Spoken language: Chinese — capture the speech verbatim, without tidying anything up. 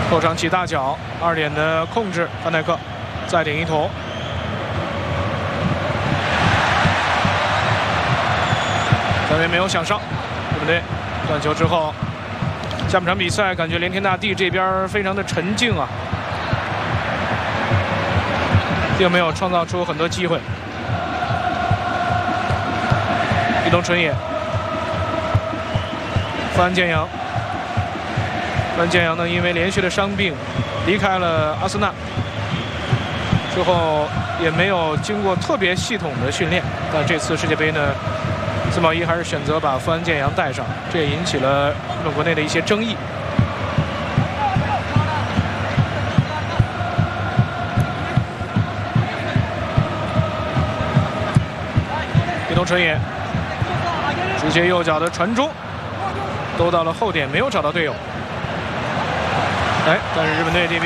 后场起大脚，二点的控制，范戴克再顶一头。这边没有想上，对不对？断球之后，下半场比赛感觉连天大地这边非常的沉静啊，并没有创造出很多机会。伊东纯也，范建阳，范建阳呢，因为连续的伤病离开了阿森纳，之后也没有经过特别系统的训练，但这次世界杯呢，斯茂伊还是选择把范建阳带上，这也引起了日本国内的一些争议。伊东纯也。直接右脚的传中，兜到了后点，没有找到队友。哎，但是日本队这边。